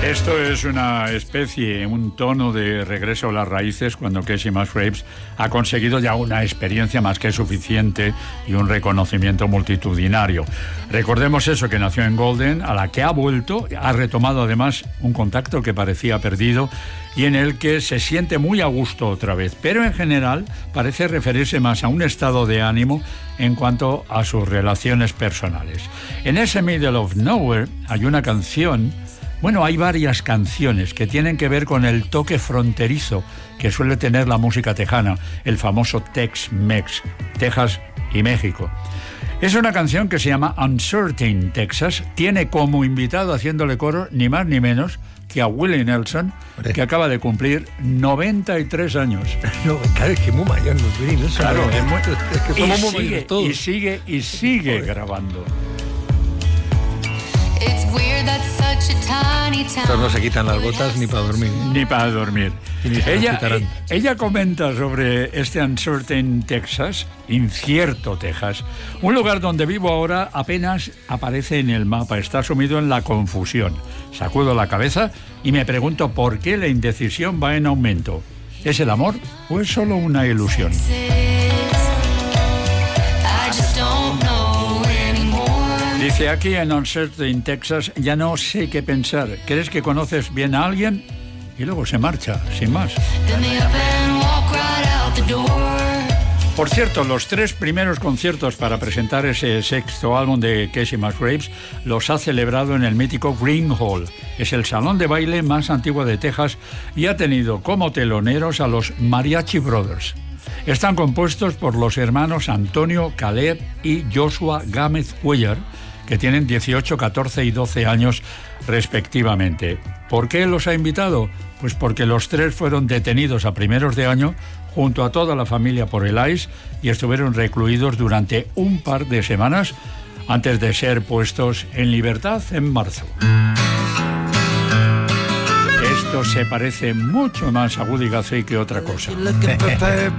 Esto es una especie, un tono de regreso a las raíces cuando Kacey Musgraves ha conseguido ya una experiencia más que suficiente y un reconocimiento multitudinario. Recordemos eso, que nació en Golden, a la que ha vuelto, ha retomado además un contacto que parecía perdido y en el que se siente muy a gusto otra vez, pero en general parece referirse más a un estado de ánimo en cuanto a sus relaciones personales. En ese Middle of Nowhere hay una canción. Bueno, hay varias canciones que tienen que ver con el toque fronterizo que suele tener la música tejana, el famoso Tex-Mex, Texas y México. Es una canción que se llama Uncertain Texas, tiene como invitado haciéndole coro ni más ni menos que a Willie Nelson, que acaba de cumplir 93 años. No, claro, es que muy mayor, Willie Nelson. Claro, es que somos muy mayores todos. Y sigue grabando. Estos no se quitan las botas ni para dormir. Ni para dormir. Ella comenta sobre este Uncertain Texas, incierto Texas, un lugar donde vivo ahora apenas aparece en el mapa, está sumido en la confusión. Sacudo la cabeza y me pregunto por qué la indecisión va en aumento. ¿Es el amor o es solo una ilusión? Dice, aquí en Uncertain Texas ya no sé qué pensar. ¿Crees que conoces bien a alguien? Y luego se marcha, sin más. Por cierto, los 3 primeros conciertos para presentar ese 6º álbum de Kacey Musgraves los ha celebrado en el mítico Green Hall. Es el salón de baile más antiguo de Texas y ha tenido como teloneros a los Mariachi Brothers. Están compuestos por los hermanos Antonio, Caleb y Joshua Gámez Cuellar, que tienen 18, 14 y 12 años respectivamente. ¿Por qué los ha invitado? Pues porque los 3 fueron detenidos a primeros de año junto a toda la familia por el ICE y estuvieron recluidos durante un par de semanas antes de ser puestos en libertad en marzo. Esto se parece mucho más a Woody Guthrie que otra cosa.